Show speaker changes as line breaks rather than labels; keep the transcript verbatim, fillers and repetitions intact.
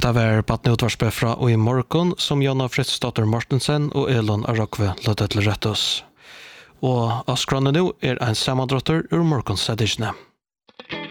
Hetta var Patneutvarspe fra og i morgon som Jonna Fridsdotter Mortensen og Elon Arokve låtet til rettos. Og av skrannen nå er en sammandrotter ur morgons edisjene.